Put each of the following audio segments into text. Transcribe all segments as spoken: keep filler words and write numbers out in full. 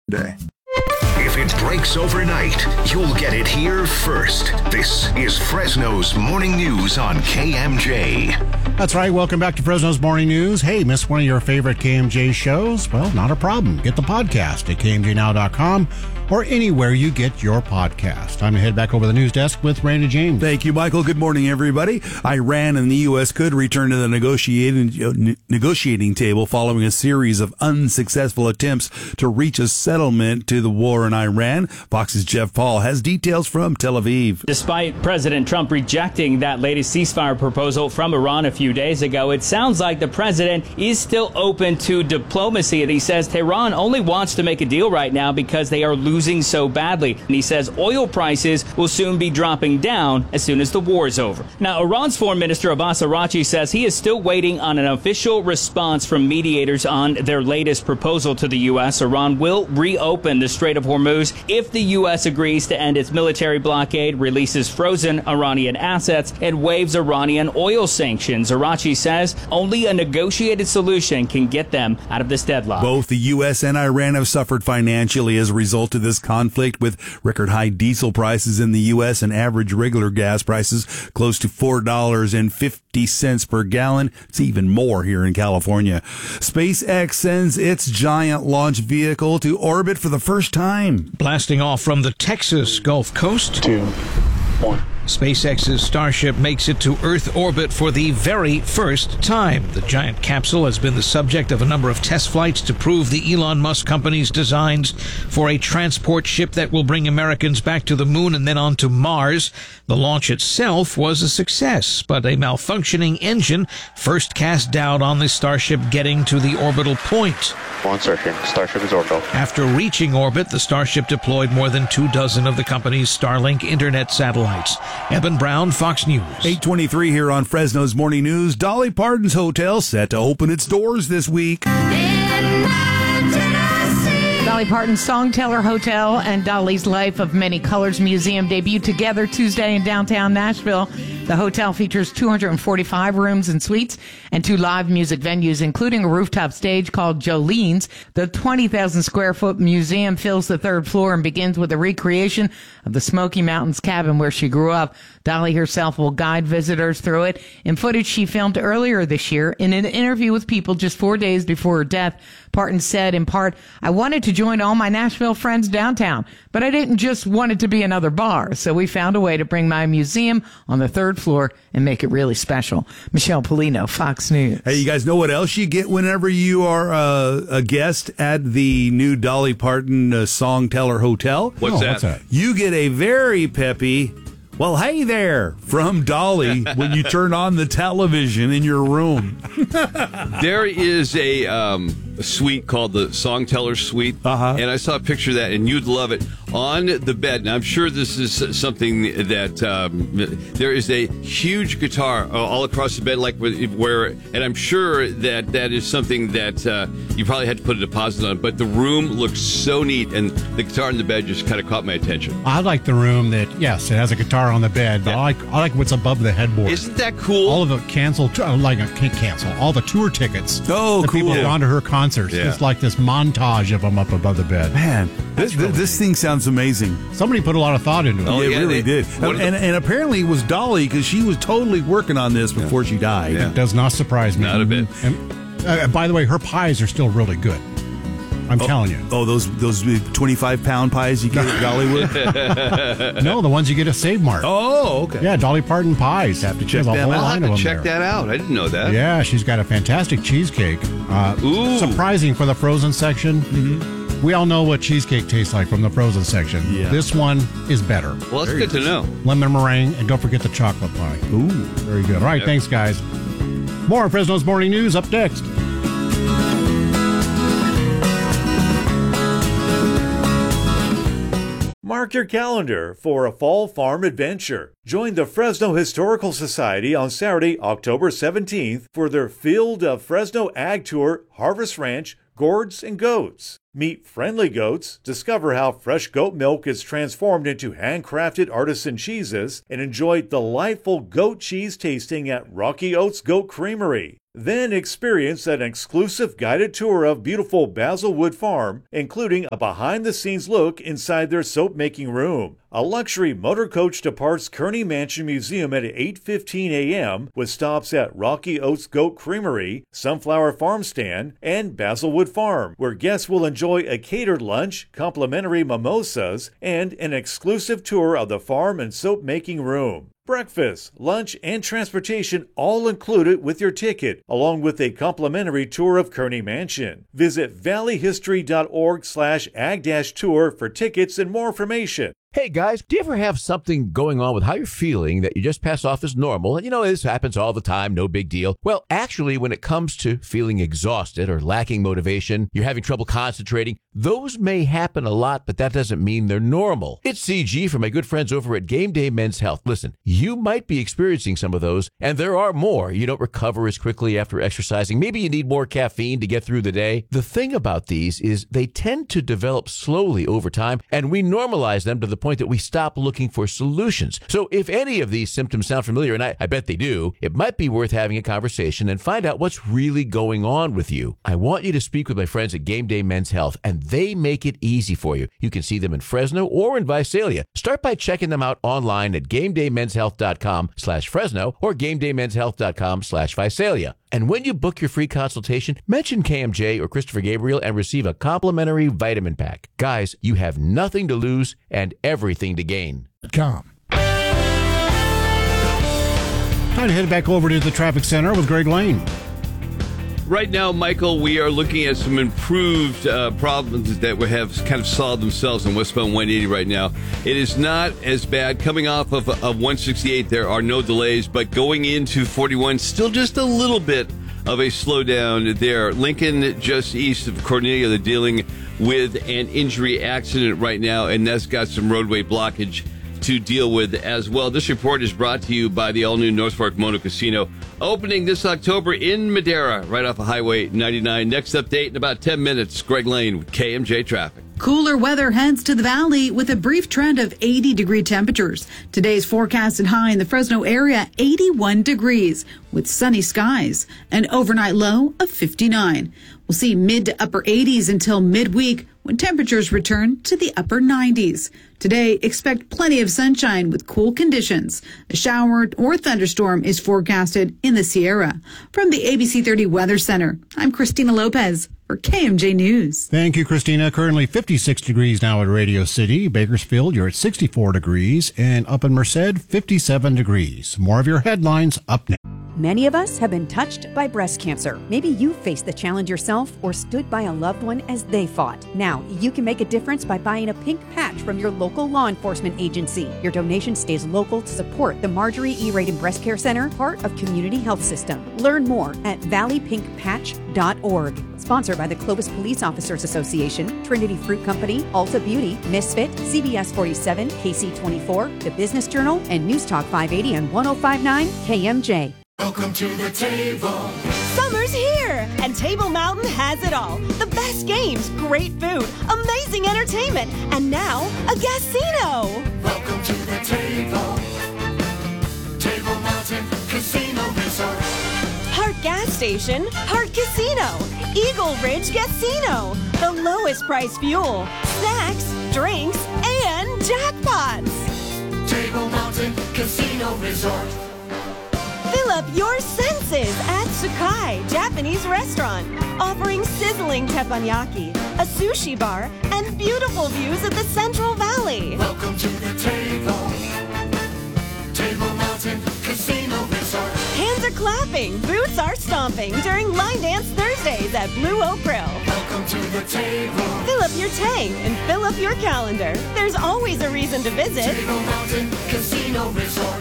Day. If it breaks overnight, you'll get it here first. This is Fresno's Morning News on K M J. That's right. Welcome back to Fresno's Morning News. Hey, missed one of your favorite K M J shows? Well, not a problem. Get the podcast at K M J now dot com or anywhere you get your podcast. Time to head back over the news desk with Randy James. Thank you, Michael. Good morning, everybody. Iran and the U S could return to the negotiating negotiating table following a series of unsuccessful attempts to reach a settlement to the war in Iran. Fox's Jeff Paul has details from Tel Aviv. Despite President Trump rejecting that latest ceasefire proposal from Iran a few days ago, it sounds like the president is still open to diplomacy. And he says Tehran only wants to make a deal right now because they are losing so badly. And he says oil prices will soon be dropping down as soon as the war is over. Now, Iran's Foreign Minister Abbas Araghchi says he is still waiting on an official response from mediators on their latest proposal to the U S. Iran will reopen the Strait of Hormuz if the U S agrees to end its military blockade, releases frozen Iranian assets, and waives Iranian oil sanctions. Araghchi says only a negotiated solution can get them out of this deadlock. Both the U S and Iran have suffered financially as a result of this conflict, with record high diesel prices in the U S and average regular gas prices close to four dollars and fifty cents per gallon. It's even more here in California. SpaceX sends its giant launch vehicle to orbit for the first time. Blasting off from the Texas Gulf Coast. Two, one. SpaceX's Starship makes it to Earth orbit for the very first time. The giant capsule has been the subject of a number of test flights to prove the Elon Musk company's designs for a transport ship that will bring Americans back to the moon and then on to Mars. The launch itself was a success, but a malfunctioning engine first cast doubt on the Starship getting to the orbital point. One searching. Starship is orbital. After reaching orbit, the Starship deployed more than two dozen of the company's Starlink internet satellites. Eben Brown, Fox News. eight twenty-three here on Fresno's Morning News. Dolly Parton's Hotel set to open its doors this week. Dolly Parton's Songteller Hotel and Dolly's Life of Many Colors Museum debut together Tuesday in downtown Nashville. The hotel features two hundred forty-five rooms and suites and two live music venues, including a rooftop stage called Jolene's. The twenty thousand square foot museum fills the third floor and begins with a recreation of the Smoky Mountains cabin where she grew up. Dolly herself will guide visitors through it. In footage she filmed earlier this year, in an interview with People just four days before her death, Parton said, in part, "I wanted to join all my Nashville friends downtown, but I didn't just want it to be another bar. So we found a way to bring my museum on the third floor and make it really special." Michelle Polino, Fox News. Hey, you guys know what else you get whenever you are uh, a guest at the new Dolly Parton uh, Songteller Hotel? What's, Oh, that? what's that? You get a very peppy, "Well, hey there," from Dolly when you turn on the television in your room. There is a, um, a suite called the Songteller Suite, Uh-huh. and I saw a picture of that, and you'd love it. On the bed, and I'm sure this is something that um, there is a huge guitar all across the bed, like where, and I'm sure that that is something that uh, you probably had to put a deposit on. But the room looks so neat, and the guitar in the bed just kind of caught my attention. I like the room that, yes, it has a guitar on the bed, but Yeah. I like I like what's above the headboard. Isn't that cool? All of the canceled, uh, like, uh, can't cancel, all the tour tickets. Oh, that cool. people have gone to her concerts. Yeah. It's like this montage of them up above the bed. Man, this, really this thing sounds amazing. Somebody put a lot of thought into it. Oh, it yeah, really they- did. one of And, the- and apparently it was Dolly, because she was totally working on this before she died. Yeah. It does not surprise me. Not a bit. And uh, by the way, her pies are still really good. I'm telling you. Oh, those those twenty-five pound pies you get at Dollywood? No, the ones you get at Save Mart. Oh, okay. Yeah, Dolly Parton pies. Have to check a them whole out. I'll line have of to them check there. that out. I didn't know that. Yeah, she's got a fantastic cheesecake. Uh, Ooh. Surprising for the frozen section. Mm-hmm. We all know what cheesecake tastes like from the frozen section. Yeah. This one is better. Well, that's good to know. Lemon meringue, and don't forget the chocolate pie. Ooh. Very good. All right, Yep. thanks, guys. More on Fresno's Morning News up next. Mark your calendar for a fall farm adventure. Join the Fresno Historical Society on Saturday, October seventeenth for their Field of Fresno Ag Tour, Harvest Ranch, Gourds, and Goats. Meet friendly goats, discover how fresh goat milk is transformed into handcrafted artisan cheeses, and enjoy delightful goat cheese tasting at Rocky Oats Goat Creamery. Then experience an exclusive guided tour of beautiful Basilwood Farm, including a behind-the-scenes look inside their soap-making room. A luxury motor coach departs Kearney Mansion Museum at eight fifteen a.m. with stops at Rocky Oats Goat Creamery, Sunflower Farm Stand, and Basilwood Farm, where guests will enjoy a catered lunch, complimentary mimosas, and an exclusive tour of the farm and soap-making room. Breakfast, lunch, and transportation all included with your ticket, along with a complimentary tour of Kearney Mansion. Visit valleyhistory.org slash ag-tour for tickets and more information. Hey guys, do you ever have something going on with how you're feeling that you just pass off as normal? And you know, this happens all the time, no big deal. Well, actually, when it comes to feeling exhausted or lacking motivation, you're having trouble concentrating, those may happen a lot, but that doesn't mean they're normal. It's C G from my good friends over at Game Day Men's Health. Listen, you might be experiencing some of those, and there are more. You don't recover as quickly after exercising. Maybe you need more caffeine to get through the day. The thing about these is they tend to develop slowly over time, and we normalize them to the point that we stop looking for solutions. So if any of these symptoms sound familiar, and I, I bet they do, it might be worth having a conversation and find out what's really going on with you. I want you to speak with my friends at Game Day Men's Health, and they make it easy for you. You can see them in Fresno or in Visalia. Start by checking them out online at gamedaymenshealth.com slash Fresno or gamedaymenshealth.com slash Visalia. And when you book your free consultation, mention K M J or Christopher Gabriel and receive a complimentary vitamin pack. Guys, you have nothing to lose and everything to gain. Com. Time to head back over to the traffic center with Greg Lane. Right now, Michael, we are looking at some improved uh, problems that we have kind of solved themselves on westbound one eighty right now. It is not as bad. Coming off of, of one sixty-eight, there are no delays, but going into forty-one, still just a little bit of a slowdown there. Lincoln, just east of Cornelia, they're dealing with an injury accident right now, and that's got some roadway blockage to deal with as well. This report is brought to you by the all-new North Fork Mono Casino, opening this October in Madera, right off of Highway ninety-nine. Next update in about ten minutes. Greg Lane with K M J Traffic. Cooler weather heads to the valley with a brief trend of eighty degree temperatures. Today's forecasted high in the Fresno area, eighty-one degrees with sunny skies. An overnight low of fifty-nine. We'll see mid to upper eighties until midweek when temperatures return to the upper nineties. Today, expect plenty of sunshine with cool conditions. A shower or thunderstorm is forecasted in the Sierra. From the A B C thirty Weather Center, I'm Christina Lopez for K M J News. Thank you, Christina. Currently fifty-six degrees now at Radio City. Bakersfield, you're at sixty-four degrees. And up in Merced, fifty-seven degrees. More of your headlines up next. Many of us have been touched by breast cancer. Maybe you faced the challenge yourself or stood by a loved one as they fought. Now, you can make a difference by buying a pink patch from your local law enforcement agency. Your donation stays local to support the Marjorie E. Radin Breast Care Center, part of Community Health System. Learn more at valley pink patch dot org. Sponsored by the Clovis Police Officers Association, Trinity Fruit Company, Ulta Beauty, Misfit, C B S forty-seven, K C twenty-four, The Business Journal, and News Talk five eighty and one oh five point nine K M J. Welcome to the table. Summer's here, and Table Mountain has it all. The best games, great food, amazing entertainment, and now a casino. Welcome to the table. Table Mountain Casino Resort. Hart Gas Station, Hart Casino, Eagle Ridge Casino. The lowest price fuel, snacks, drinks, and jackpots. Table Mountain Casino Resort. Fill up your senses at Sakai Japanese Restaurant, offering sizzling teppanyaki, a sushi bar, and beautiful views of the Central Valley. Welcome to the table. Table Mountain Casino Resort. Hands are clapping, boots are stomping during Line Dance Thursdays at Blue Oak Grill. Welcome to the table. Fill up your tank and fill up your calendar. There's always a reason to visit Table Mountain Casino Resort.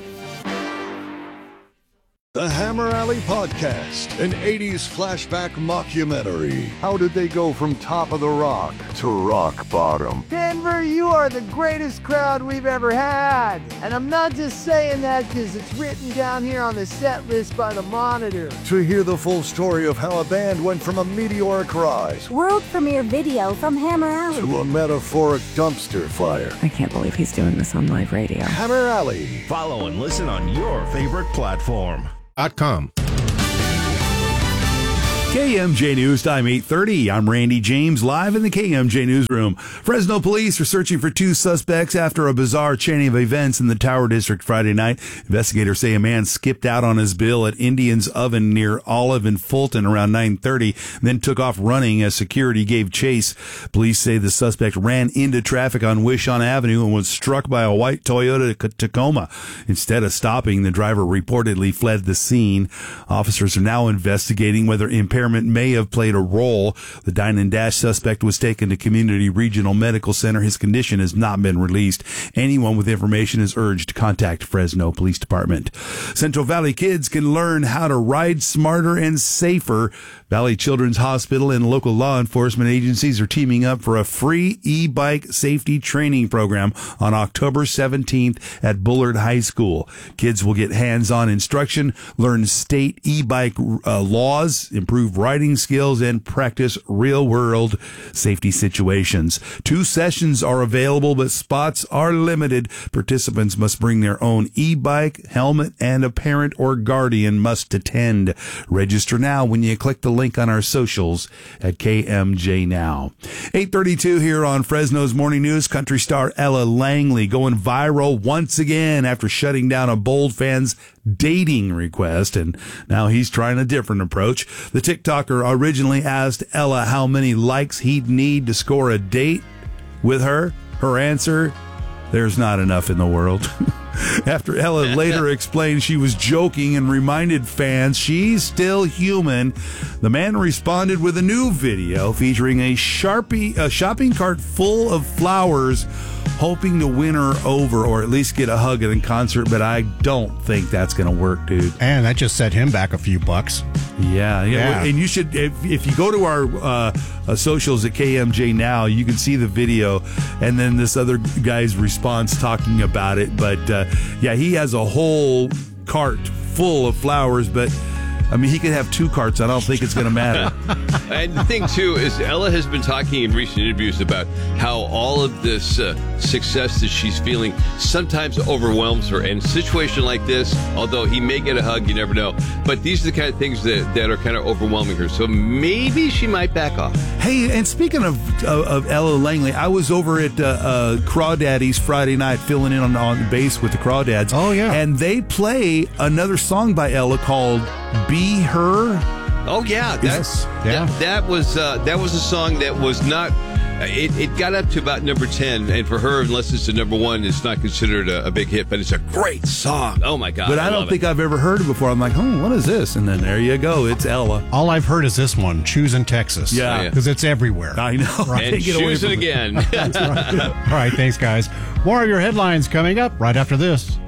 The Hammer Alley Podcast, an eighties flashback mockumentary. How did they go from top of the rock to rock bottom? Denver, you are the greatest crowd we've ever had. And I'm not just saying that because it's written down here on the set list by the Monitor. To hear the full story of how a band went from a meteoric rise, world premiere video from Hammer Alley, to a metaphoric dumpster fire. I can't believe he's doing this on live radio. Hammer Alley. Follow and listen on your favorite platform. .com. K M J News Time, eight thirty. I'm Randy James, live in the K M J Newsroom. Fresno police are searching for two suspects after a bizarre chain of events in the Tower District Friday night. Investigators say a man skipped out on his bill at Indian's Oven near Olive and Fulton around nine thirty, then took off running as security gave chase. Police say the suspect ran into traffic on Wishon Avenue and was struck by a white Toyota Tacoma. Instead of stopping, the driver reportedly fled the scene. Officers are now investigating whether impairment may have played a role. The dine and dash suspect was taken to Community Regional Medical Center. His condition has not been released. Anyone with information is urged to contact Fresno Police Department. Central Valley kids can learn how to ride smarter and safer. Valley Children's Hospital and local law enforcement agencies are teaming up for a free e-bike safety training program on October seventeenth at Bullard High School. Kids will get hands-on instruction, learn state e-bike uh, laws, improve riding skills, and practice real-world safety situations. Two sessions are available, but spots are limited. Participants must bring their own e-bike, helmet, and a parent or guardian must attend. Register now when you click the link on our socials at K M J Now. eight thirty-two here on Fresno's Morning News. Country star Ella Langley going viral once again after shutting down a bold fan's dating request, and now he's trying a different approach. The TikToker originally asked Ella how many likes he'd need to score a date with her. Her answer, there's not enough in the world. After Ella later explained she was joking and reminded fans she's still human, the man responded with a new video featuring a Sharpie, a shopping cart full of flowers, hoping to win her over or at least get a hug at a concert, but I don't think that's going to work, dude. And that just set him back a few bucks. Yeah, yeah. Yeah. And you should, if, if you go to our uh, uh, socials at K M J Now, you can see the video and then this other guy's response talking about it. But uh, yeah, he has a whole cart full of flowers, but I mean, he could have two carts. I don't think it's going to matter. And the thing, too, is Ella has been talking in recent interviews about how all of this uh, success that she's feeling sometimes overwhelms her. And a situation like this, although he may get a hug, you never know. But these are the kind of things that, that are kind of overwhelming her. So maybe she might back off. Hey, and speaking of of, of Ella Langley, I was over at uh, uh, Crawdaddy's Friday night filling in on, on bass with the Crawdads. Oh, yeah. And they play another song by Ella called Be Her. Oh yeah, that's yeah. That, that was uh, that was a song that was not. It, it got up to about number ten, and for her, unless it's a number one, it's not considered a, a big hit. But it's a great song. Oh my god! But I, I don't think it. I've ever heard it before. I'm like, oh, what is this? And then there you go, it's Ella. All I've heard is this one, Choosing Texas. Yeah, because it's everywhere. I know. Right? And choose it again. That's right. All right, thanks, guys. More of your headlines coming up right after this.